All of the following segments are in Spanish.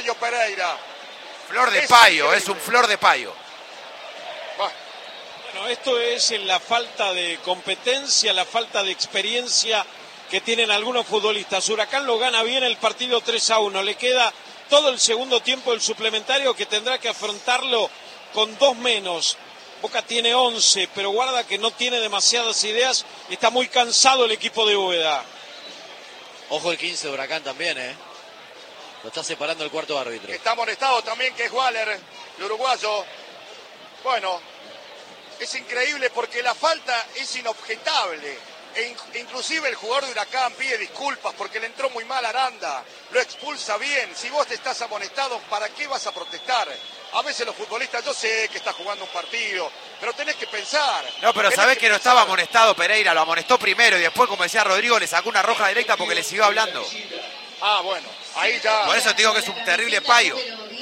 Payo Pereira. Flor de payo, es un flor de payo. Bueno, esto es en la falta de competencia, la falta de experiencia que tienen algunos futbolistas. Huracán lo gana bien el partido 3-1. Le queda todo el segundo tiempo del suplementario que tendrá que afrontarlo con 2 menos. Boca tiene 11, pero guarda que no tiene demasiadas ideas. Está muy cansado el equipo de Úbeda. Ojo el 15 de Huracán también, Lo está separando el cuarto árbitro. Está amonestado también, que es Waller, el uruguayo. Bueno, es increíble porque la falta es inobjetable. Inclusive el jugador de Huracán pide disculpas porque le entró muy mal a Aranda. Lo expulsa bien. Si vos te estás amonestado, ¿para qué vas a protestar? A veces los futbolistas, yo sé que estás jugando un partido, pero tenés que pensar. No, pero sabés que no estaba amonestado Pereira, lo amonestó primero y después, como decía Rodrigo, le sacó una roja directa porque le siguió hablando. Ah, bueno, ahí ya. Por eso te digo que es un terrible payo.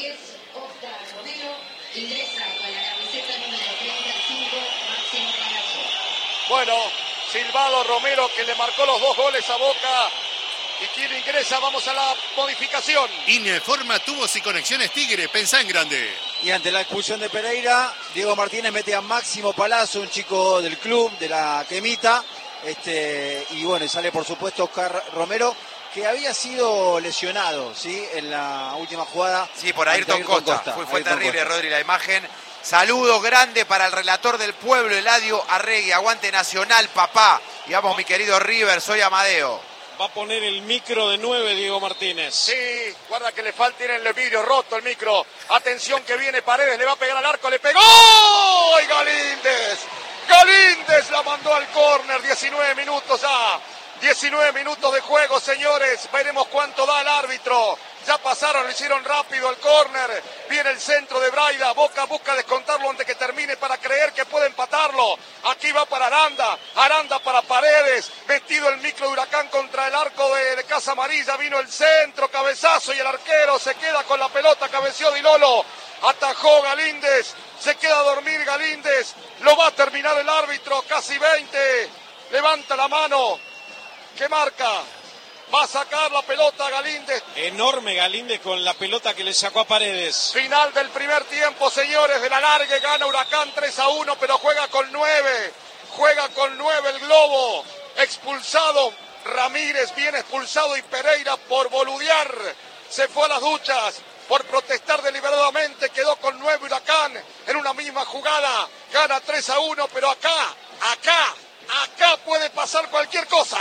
Bueno, silbado Romero que le marcó los 2 goles a Boca. ¿Y quién ingresa? Vamos a la modificación. Ineforma Tubos y Conexiones Tigre, pensá en grande. Y ante la expulsión de Pereira, Diego Martínez mete a Máximo Palazzo, un chico del club, de la Quemita. Y bueno, sale por supuesto Oscar Romero, que había sido lesionado, ¿sí? En la última jugada. Sí, por Ayrton Costa. Fue terrible, Rodri, la imagen. Saludo grande para el relator del pueblo, Eladio Arregui. Aguante Nacional, papá. Y vamos, mi querido River, soy Amadeo. Va a poner el micro de 9, Diego Martínez. Sí, guarda que le falta, tiene el vidrio roto el micro. Atención que viene Paredes, le va a pegar al arco, le pegó. ¡Y Galíndez! Galíndez la mandó al córner, 19 minutos ya. 19 minutos de juego, señores. Veremos cuánto da el árbitro. Ya pasaron, lo hicieron rápido el córner. Viene el centro de Braida. Boca busca descontarlo antes que termine para creer que puede empatarlo. Aquí va para Aranda. Aranda para Paredes. Metido el micro de Huracán contra el arco de Casa Amarilla. Vino el centro, cabezazo y el arquero se queda con la pelota. Cabeció Di Lolo. Atajó Galíndez. Se queda a dormir Galíndez. Lo va a terminar el árbitro. Casi 20. Levanta la mano. ¿Qué marca? Va a sacar la pelota Galíndez. Enorme Galíndez con la pelota que le sacó a Paredes. Final del primer tiempo, señores, de la larga. Gana Huracán 3-1, pero juega con 9. Juega con 9 el Globo. Expulsado Ramírez, bien expulsado, y Pereira por boludear. Se fue a las duchas por protestar deliberadamente. Quedó con 9 Huracán en una misma jugada. Gana 3-1, pero acá puede pasar cualquier cosa.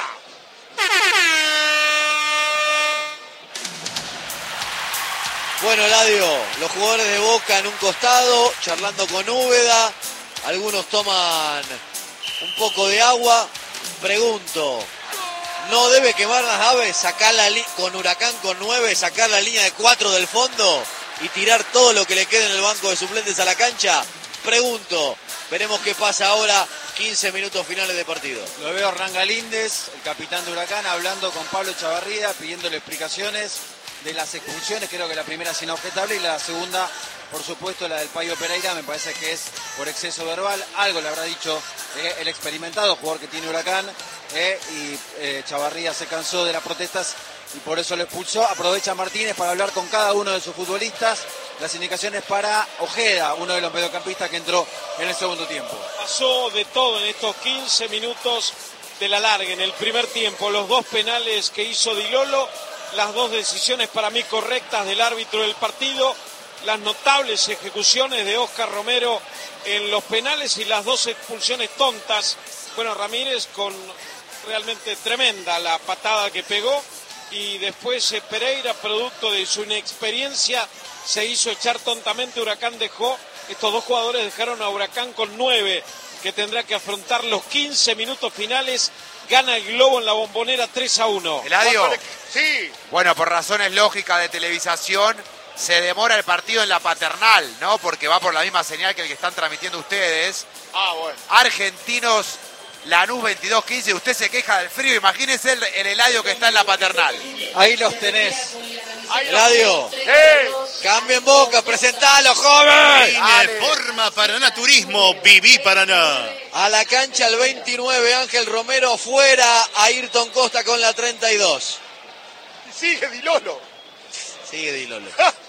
Bueno, Eladio, los jugadores de Boca en un costado, charlando con Úbeda. Algunos toman un poco de agua. Pregunto, ¿no debe quemar las aves, sacar con Huracán con 9, sacar la línea de 4 del fondo y tirar todo lo que le quede en el banco de suplentes a la cancha? Pregunto, veremos qué pasa ahora, 15 minutos finales de partido. Lo veo a Hernán Galíndez, el capitán de Huracán, hablando con Pablo Chavarría, pidiéndole explicaciones de las expulsiones. Creo que la primera es inobjetable y la segunda, por supuesto, la del Payo Pereira, me parece que es por exceso verbal. Algo le habrá dicho el experimentado jugador que tiene Huracán, y Chavarría se cansó de las protestas y por eso lo expulsó. Aprovecha Martínez para hablar con cada uno de sus futbolistas. Las indicaciones para Ojeda, uno de los mediocampistas que entró en el segundo tiempo. Pasó de todo en estos 15 minutos de la larga. En el primer tiempo, los 2 penales que hizo Di Lolo, las 2 decisiones para mí correctas del árbitro del partido, las notables ejecuciones de Oscar Romero en los penales y las 2 expulsiones tontas. Bueno, Ramírez con realmente tremenda la patada que pegó, y después Pereira, producto de su inexperiencia, se hizo echar tontamente. Huracán dejó, estos 2 jugadores dejaron a Huracán con 9, que tendrá que afrontar los 15 minutos finales. Gana el Globo en la Bombonera 3-1. Eladio. Sí. Bueno, por razones lógicas de televisación, se demora el partido en la Paternal, ¿no? Porque va por la misma señal que el que están transmitiendo ustedes. Ah, bueno. Argentinos, Lanús 22-15. Usted se queja del frío. Imagínese el Eladio que está en la Paternal. Ahí los tenés. Eladio, cambien Boca, presentalo, joven. Ineforma Paraná Turismo, viví Paraná. A la cancha el 29, Ángel Romero, fuera Ayrton Costa con la 32. Sigue Di Lolo. Sigue Di Lolo.